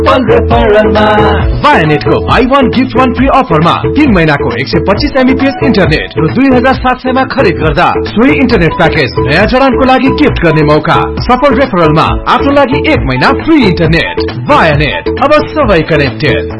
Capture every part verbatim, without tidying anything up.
वायानेटको by one gift one free अफरमा तीन महीनाको एक सय पच्चीस एमबीपीएस इन्टरनेट र दुई हजार सात सयमा खरिद गर्दा सोही इन्टरनेट प्याकेज नयाँ जडानको लागि गिफ्ट गर्ने मौका। सफल रेफरलमा आफ्नो लागि एक महिना फ्री इन्टरनेट। वायानेट, अब सबै कनेक्टेड।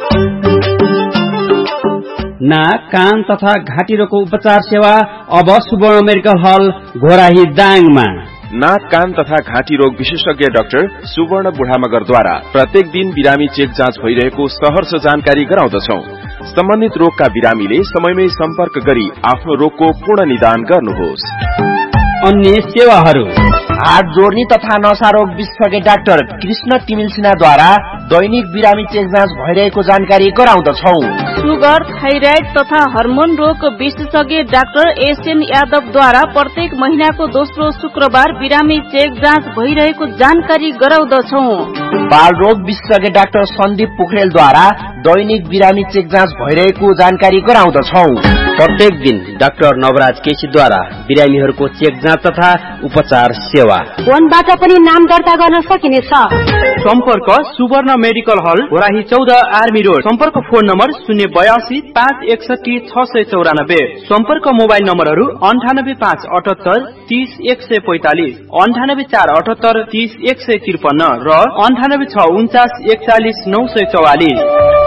नाक, कान तथा घाँटी रोगको उपचार सेवा अब सुवर्ण मेडिकल हल घोराही दाङमा। नाक, कान तथा घाँटी रोग विशेषज्ञ डाक्टर सुवर्ण बुढामगरद्वारा प्रत्येक दिन बिरामी चेक जाँच भइरहेको सहर्ष जानकारी गराउँदछौ। सम्बन्धित रोगका बिरामीले समयमै सम्पर्क गरी आफ्नो रोगको पूर्ण निदान गर्नुहोस्। अन्य सेवाहरू हार्ट जोड्ने तथा नसा रोग विशेषज्ञ डाक्टर कृष्ण तिमिल सिन्हाद्वारा दैनिक बिरामी चेक जाँच भइरहेको जानकारी गराउँदछौ। सुगर, थाइराइड तथा हर्मोन रोग विशेषज्ञ डाक्टर एसएन यादवद्वारा प्रत्येक महीनाको दोस्रो शुक्रबार बिरामी चेक जाँच भइरहेको जानकारी गराउँदछौ। बाल रोग विशेषज्ञ डाक्टर सन्दीप पोखरेलद्वारा दैनिक बिरामी चेक जाँच भइरहेको जानकारी गराउँदछौ। प्रत्येक दिन डाक्टर नवराज केसीद्वारा बिरामीहरूको चेक जाँच तथा उपचार सेवा। फोनबाट पनि नाम दर्ता गर्न सकिनेछ। सम्पर्क सुवर्ण मेडिकल हल घोराही चौध आर्मी रोड। सम्पर्क फोन नम्बर शून्य बयासी पाँच एकसठी छ सय चौरानब्बे। सम्पर्क मोबाइल नम्बरहरू अन्ठानब्बे पाँच अठहत्तर तीस एक सय पैंतालिस, अन्ठानब्बे चार अठहत्तर तीस एक सय त्रिपन्न र अन्ठानब्बे छ उन्चास एकचालिस नौ सय चौवालिस।